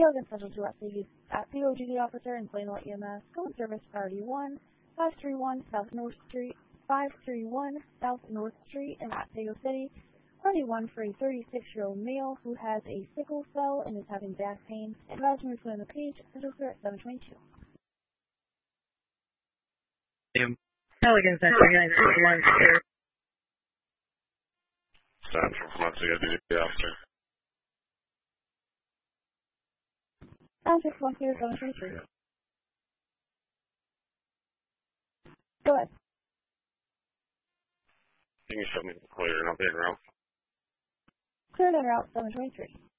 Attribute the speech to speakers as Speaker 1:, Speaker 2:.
Speaker 1: Gilligan Central to Activo Duty Officer in Plano EMS. Code Service Priority 1, 531 South North Street, 531 South North Street in Otsego City. Priority 1 for a 36-year-old male who has a sickle cell and is having back pain. Advise me to the page, Central Clear at 722.
Speaker 2: Gilligan Central, 961 Clear.
Speaker 3: Central from Otsego Duty Officer.
Speaker 1: 961 Clear, 723. Go ahead.
Speaker 3: Can you show me the clear and I'll be in route?
Speaker 1: Cleared en route 723.